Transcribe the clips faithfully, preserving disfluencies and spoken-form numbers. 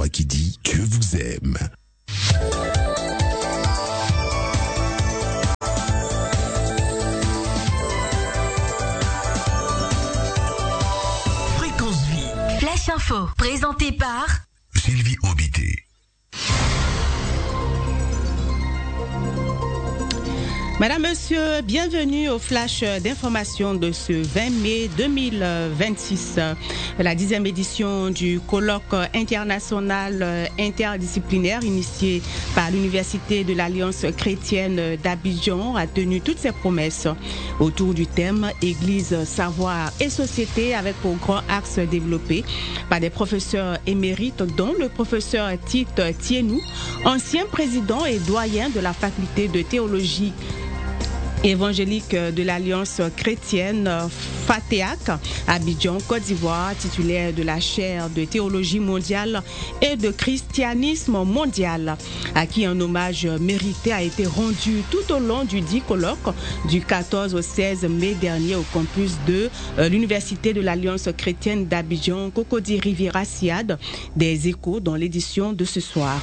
qui dit Dieu vous aime. Fréquence Vie. Flash Info, présenté par Sylvie Obité. Madame, Monsieur, bienvenue au flash d'information de ce vingt mai deux mille vingt-six. La dixième édition du colloque international interdisciplinaire initié par l'Université de l'Alliance chrétienne d'Abidjan a tenu toutes ses promesses autour du thème Église, savoir et société, avec pour grand axe développé par des professeurs émérites dont le professeur Tite Thienou, ancien président et doyen de la faculté de théologie évangélique de l'Alliance chrétienne FATEAC, Abidjan, Côte d'Ivoire, titulaire de la chaire de théologie mondiale et de christianisme mondial, à qui un hommage mérité a été rendu tout au long du dit colloque du quatorze au seize mai dernier au campus de l'Université de l'Alliance chrétienne d'Abidjan, Cocody Riviera Siad, des échos dans l'édition de ce soir.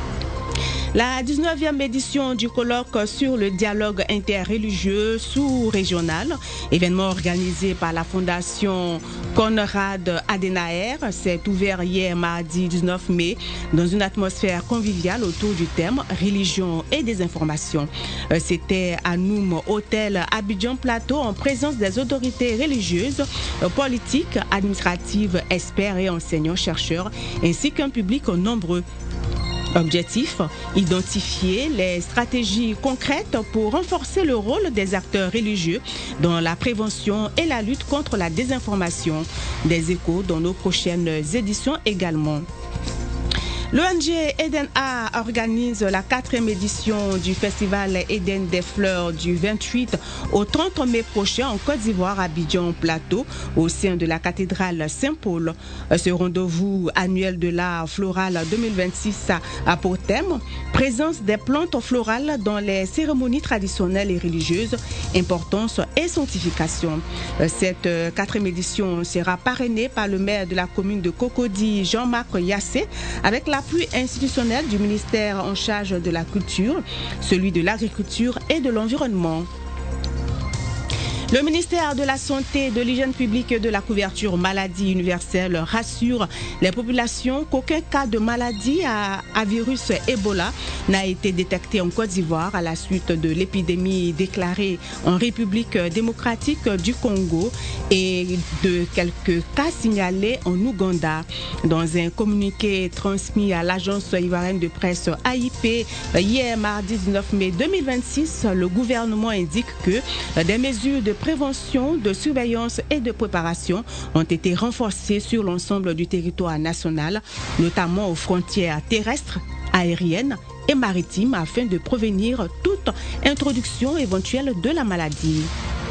La dix-neuvième édition du colloque sur le dialogue interreligieux sous-régional, événement organisé par la Fondation Konrad Adenauer, s'est ouvert hier mardi dix-neuf mai dans une atmosphère conviviale autour du thème religion et désinformation. C'était à Noum Hôtel Abidjan Plateau en présence des autorités religieuses, politiques, administratives, experts et enseignants-chercheurs, ainsi qu'un public nombreux. Objectif, identifier les stratégies concrètes pour renforcer le rôle des acteurs religieux dans la prévention et la lutte contre la désinformation. Des échos dans nos prochaines éditions également. L'O N G Eden A organise la quatrième édition du festival Eden des Fleurs du vingt-huit au trente mai prochain en Côte d'Ivoire, Abidjan Plateau, au sein de la cathédrale Saint-Paul. Ce rendez-vous annuel de l'art floral deux mille vingt-six a pour thème présence des plantes florales dans les cérémonies traditionnelles et religieuses, importance et sanctification. Cette quatrième édition sera parrainée par le maire de la commune de Cocody, Jean-Marc Yassé, avec la l'appui institutionnel du ministère en charge de la culture, celui de l'agriculture et de l'environnement. Le ministère de la Santé, de l'Hygiène publique et de la couverture maladie universelle rassure les populations qu'aucun cas de maladie à, à virus Ebola n'a été détecté en Côte d'Ivoire à la suite de l'épidémie déclarée en République démocratique du Congo et de quelques cas signalés en Ouganda. Dans un communiqué transmis à l'agence ivoirienne de presse A I P hier mardi dix-neuf mai deux mille vingt-six, le gouvernement indique que des mesures de prévention, de surveillance et de préparation ont été renforcées sur l'ensemble du territoire national, notamment aux frontières terrestres, aériennes et maritimes, afin de prévenir toute introduction éventuelle de la maladie.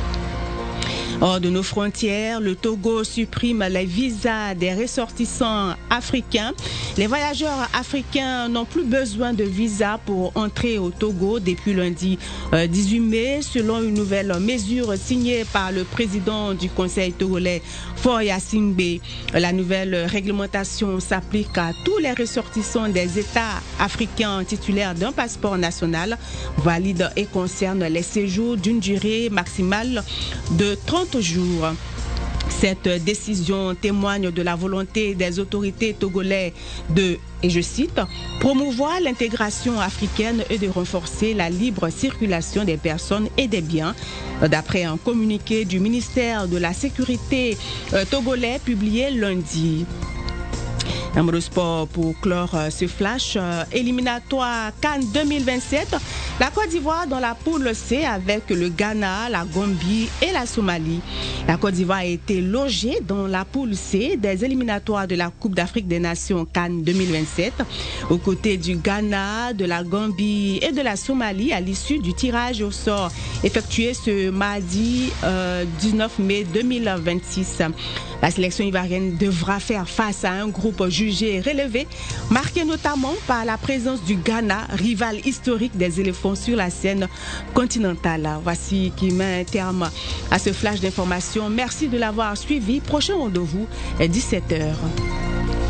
Hors de nos frontières, le Togo supprime les visas des ressortissants africains. Les voyageurs africains n'ont plus besoin de visa pour entrer au Togo depuis lundi dix-huit mai, selon une nouvelle mesure signée par le président du Conseil togolais, Faure Gnassingbé. La nouvelle réglementation s'applique à tous les ressortissants des États africains titulaires d'un passeport national valide et concerne les séjours d'une durée maximale de trente jours. Cette décision témoigne de la volonté des autorités togolaises de, et je cite, promouvoir l'intégration africaine et de renforcer la libre circulation des personnes et des biens, d'après un communiqué du ministère de la Sécurité euh, togolais publié lundi. Un mot de sport pour clore ce flash euh, éliminatoire CAN deux mille vingt-sept. La Côte d'Ivoire dans la poule C avec le Ghana, la Gambie et la Somalie. La Côte d'Ivoire a été logée dans la poule C des éliminatoires de la Coupe d'Afrique des Nations CAN deux mille vingt-sept, aux côtés du Ghana, de la Gambie et de la Somalie à l'issue du tirage au sort effectué ce mardi euh, dix-neuf mai deux mille vingt-six. La sélection ivoirienne devra faire face à un groupe jugé relevé, marqué notamment par la présence du Ghana, rival historique des éléphants sur la scène continentale. Voici qui met un terme à ce flash d'information. Merci de l'avoir suivi. Prochain rendez-vous est dix-sept heures.